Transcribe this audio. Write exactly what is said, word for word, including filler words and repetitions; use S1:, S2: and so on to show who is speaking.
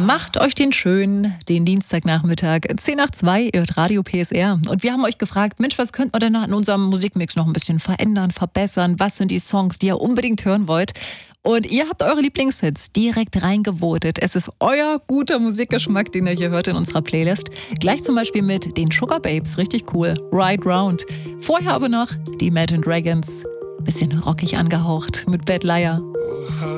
S1: Macht euch den schönen, den Dienstagnachmittag, zehn nach zwei, ihr hört Radio P S R. Und wir haben euch gefragt, Mensch, was könnten wir denn in unserem Musikmix noch ein bisschen verändern, verbessern? Was sind die Songs, die ihr unbedingt hören wollt? Und ihr habt eure Lieblingshits direkt reingevotet. Es ist euer guter Musikgeschmack, den ihr hier hört in unserer Playlist. Gleich zum Beispiel mit den Sugar Babes, richtig cool, Ride Round. Vorher aber noch die Imagine Dragons, bisschen rockig angehaucht mit Bad Liar.